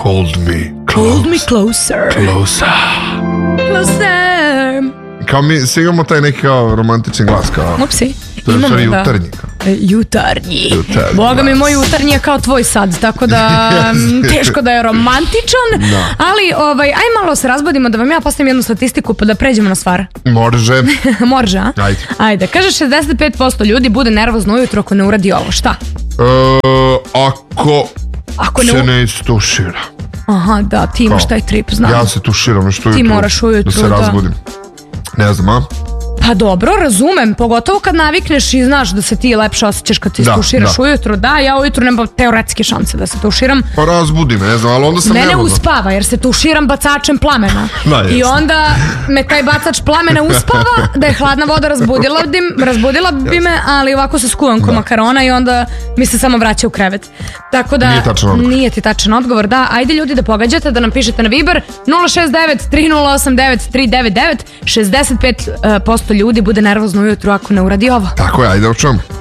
Hold me closer. Kao mi svi imamo taj neki kao romantični glas kao. Upsi. To je stvari jutarnji. Jutarnji. Boga mi, moj jutarnji je kao tvoj sad, tako da teško da je romantičan. Ali aj malo se razbudimo da vam ja postavim jednu statistiku pa da pređemo na stvar. Može. Može, a? Ajde. Kaže 65% ljudi bude nervozno ujutro ako ne uradi ovo. Šta? Ako se ne istušira. Aha, da, ti imaš taj trip, znam. Ja se tuširam što ujutro. Ti moraš ujutro, da se razbudim. Ne znam, a? Pa dobro, razumem, pogotovo kad navikneš i znaš da se ti lepše osjećaš kad ti tuširaš ujutro. Da, ja ujutro nemam teoretske šanse da se tuširam. Pa razbudi me, ne znam, ali onda sam nervozna. Mene uspava jer se tuširam bacačem plamena. I onda me taj bacač plamena uspava, da je hladna voda razbudila bi me, ali ovako se skuvam ko makarona i onda mi se samo vraća u krevet. Tako da nije ti tačan odgovor. Da, ajde ljudi da pogađate, da nam pišete na Viber 069-3089-399. 65% ljudi bude nervozno ujutru ako ne uradi ovo. Tako je, ajde, čujemo.